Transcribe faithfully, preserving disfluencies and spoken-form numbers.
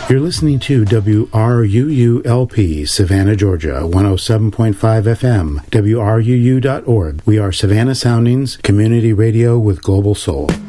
You're listening to W R U U L P, Savannah, Georgia, one oh seven point five F M, W R U U dot org. We are Savannah Soundings, community radio with global soul.